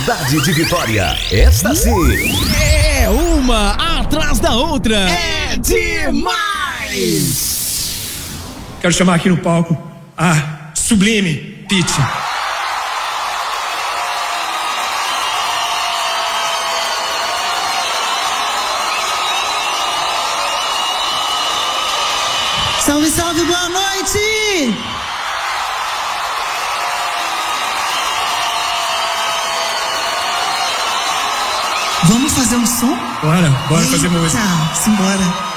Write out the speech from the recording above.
cidade de Vitória. Esta sim é uma atrás da outra. É demais! Quero chamar aqui no palco a Sublime Pitty. Salve, salve, boa noite! Vamos fazer um som? Bora fazer música. Simbora.